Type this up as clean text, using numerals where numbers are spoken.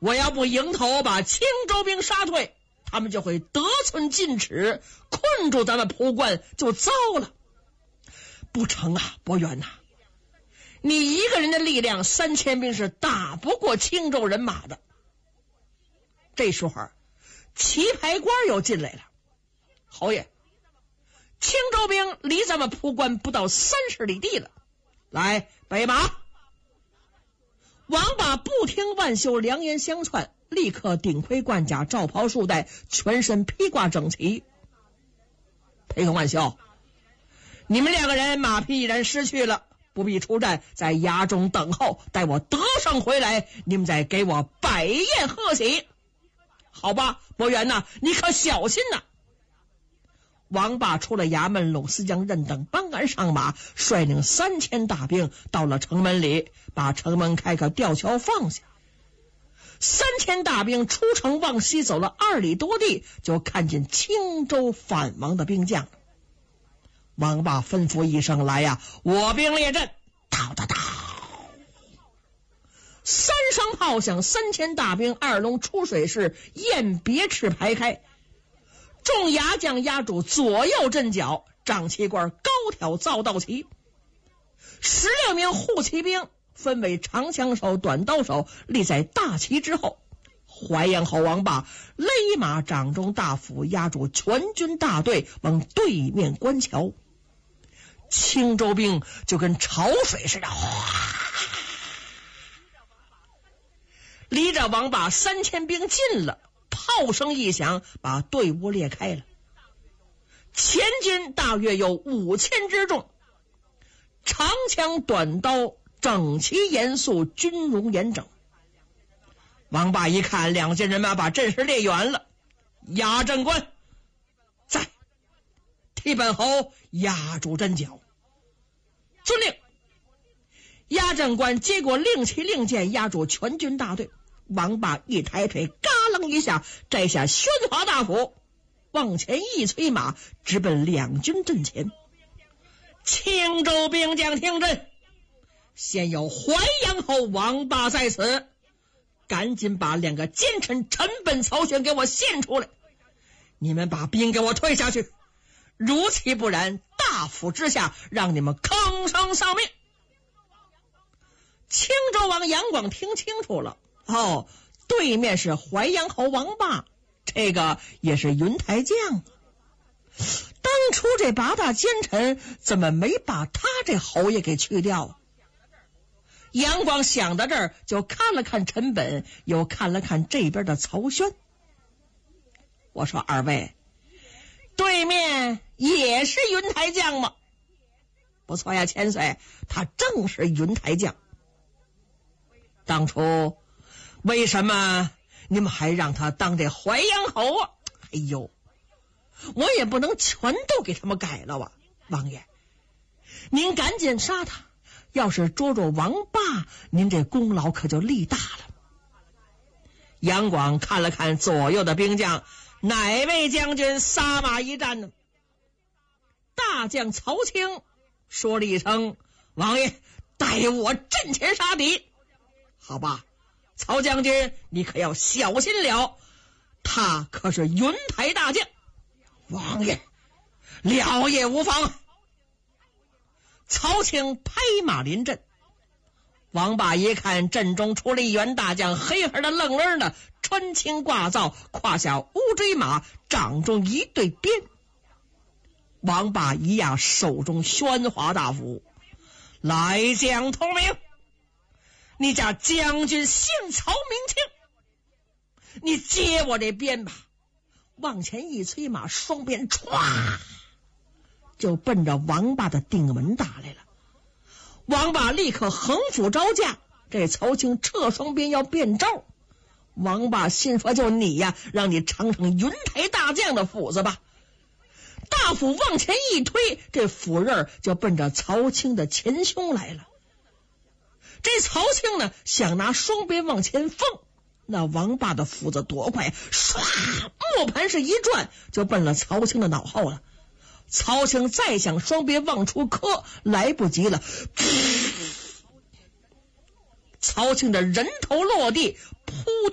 我要不迎头把青州兵杀退，他们就会得寸进尺，困住咱们蒲关就糟了。不成啊，伯元呐，你一个人的力量3000兵是打不过青州人马的。这时候棋牌官又进来了，侯爷，青州兵离咱们蒲关不到30里地了，来备马。王八不听万秀良言相劝，立刻顶盔贯甲，罩袍束带，全身披挂整齐。裴公万秀，你们2个人马匹已然失去了，不必出战，在衙中等候，待我得胜回来，你们再给我摆宴贺喜。好吧，伯元呐，你可小心呐。王霸出了衙门，鲁思将任等帮杆上马，率领3000大兵到了城门里，把城门开个吊桥放下。3000大兵出城往西走了2里多地，就看见青州反王的兵将。王霸吩咐一声，来呀，我兵列阵，叨叨叨，3声炮响，3000大兵2龙出水式，雁别翅排开。众牙将压住左右阵脚，掌旗官高挑造道旗，16名护旗兵分为长枪手、短刀手，立在大旗之后。淮阳侯王霸勒马掌中大斧，压住全军大队往对面关桥。青州兵就跟潮水似的，离着王霸3000兵近了，炮声一响，把队伍裂开了。前军大约有5000之众，长枪短刀，整齐严肃，军容严整。王霸一看2军人马把阵势列远了，压阵官在，替本侯压住阵脚。遵令。压阵官接过令旗令箭，压住全军大队。王霸一抬腿，嘎楞一下摘下宣华大斧，往前一催马，直奔2军阵前。青州兵将听阵，先有淮阳侯王霸在此，赶紧把2个奸臣陈本、曹宣给我献出来，你们把兵给我退下去，如其不然，大斧之下让你们吭声丧命。青州王杨广听清楚了，哦，对面是淮阳侯王霸，这个也是云台将啊。当初这8大奸臣怎么没把他这侯爷给去掉啊？杨广想到这儿，就看了看陈本，又看了看这边的曹宣。我说2位，对面也是云台将吗？不错呀，千岁，他正是云台将。当初为什么你们还让他当这淮阳侯啊？哎呦，我也不能全都给他们改了啊！王爷，您赶紧杀他，要是捉住王霸，您这功劳可就立大了。杨广看了看左右的兵将，哪位将军撒马一战呢？大将曹清说了一声：“王爷，待我阵前杀敌。”好吧，曹将军，你可要小心了，他可是云台大将。王爷，了也无妨。曹清拍马临阵。王霸一看阵中出了一员大将，黑黑的愣愣的，穿青挂皂，胯下乌骓马，掌中一对鞭。王霸一压手中宣华大斧，来将同名，你家将军姓曹名庆，你接我这鞭吧。往前一催马，双鞭歘就奔着王霸的定门打来了。王霸立刻横斧招架，这曹清撤双鞭要变招。王霸心说，就你呀，让你尝尝云台大将的斧子吧。大斧往前一推，这斧刃就奔着曹清的前胸来了。这曹清呢，想拿双鞭往前锋，那王霸的斧子多快，唰，磨盘是一转，就奔了曹清的脑后了。曹清再想双鞭往出磕，来不及了，曹清的人头落地，扑